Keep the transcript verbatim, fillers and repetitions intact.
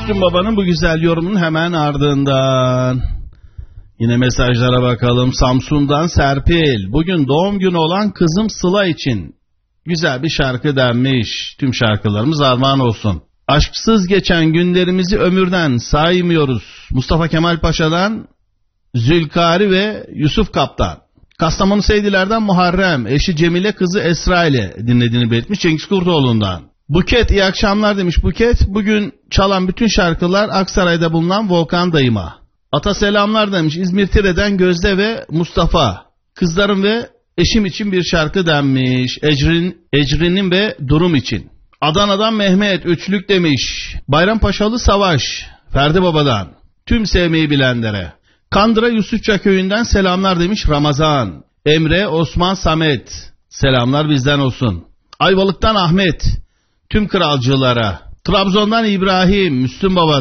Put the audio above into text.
Müslüm Baba'nın bu güzel yorumunun hemen ardından yine mesajlara bakalım. Samsun'dan Serpil. Bugün doğum günü olan kızım Sıla için güzel bir şarkı denmiş. Tüm şarkılarımız armağan olsun. Aşksız geçen günlerimizi ömürden saymıyoruz. Mustafa Kemal Paşa'dan Zülkari ve Yusuf Kaptan. Kastamonu Seydiler'den Muharrem, eşi Cemile, kızı Esra ile dinlediğini belirtmiş. Cengiz Kurtoğlu'ndan. Buket, iyi akşamlar demiş Buket. Bugün çalan bütün şarkılar Aksaray'da bulunan Volkan dayıma. Ata selamlar demiş. İzmir Tire'den Gözde ve Mustafa. Kızlarım ve eşim için bir şarkı denmiş. Ecrin, Ecrin'in ve Durum için. Adana'dan Mehmet, üçlük demiş. Bayrampaşalı Savaş, Ferdi Baba'dan. Tüm sevmeyi bilenlere. Kandıra Yusufça köyünden selamlar demiş Ramazan. Emre, Osman, Samet. Selamlar bizden olsun. Ayvalık'tan Ahmet. Tüm kralcılara. Trabzon'dan İbrahim, Müslüm Baba.